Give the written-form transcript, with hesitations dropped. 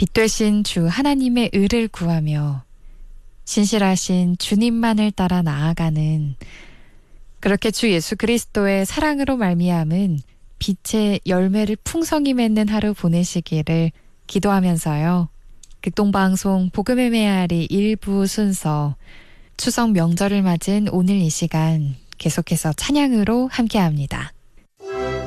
빛 되신 주 하나님의 의를 구하며 신실하신 주님만을 따라 나아가는, 그렇게 주 예수 그리스도의 사랑으로 말미암은 빛의 열매를 풍성히 맺는 하루 보내시기를 기도하면서요. 극동방송 복음의 메아리 1부 순서, 추석 명절을 맞은 오늘 이 시간 계속해서 찬양으로 함께합니다.